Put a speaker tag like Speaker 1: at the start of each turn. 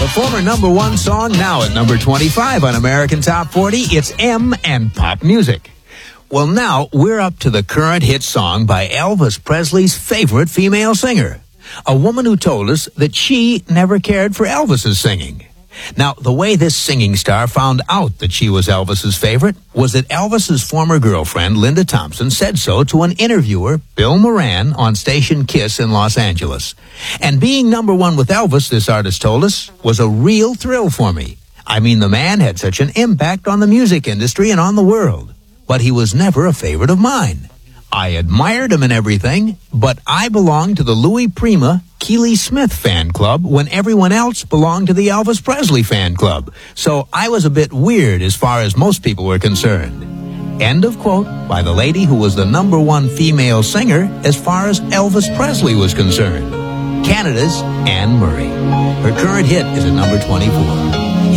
Speaker 1: The former number one song, now at number 25 on American Top 40, it's M and Pop Music. Well, now we're up to the current hit song by Elvis Presley's favorite female singer, a woman who told us that she never cared for Elvis's singing. Now, the way this singing star found out that she was Elvis's favorite was that Elvis's former girlfriend, Linda Thompson, said so to an interviewer, Bill Moran, on station KISS in Los Angeles. And being number one with Elvis, this artist told us, was a real thrill for me. I mean, the man had such an impact on the music industry and on the world. But he was never a favorite of mine. I admired him and everything, but I belonged to the Louis Prima, Keely Smith fan club when everyone else belonged to the Elvis Presley fan club. So I was a bit weird as far as most people were concerned. End of quote by the lady who was the number one female singer as far as Elvis Presley was concerned. Canada's Anne Murray. Her current hit is at number 24.